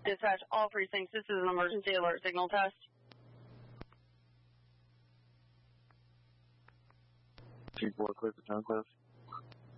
Dispatch, all precincts, this is an emergency alert signal test. Chief 4, clear for town class.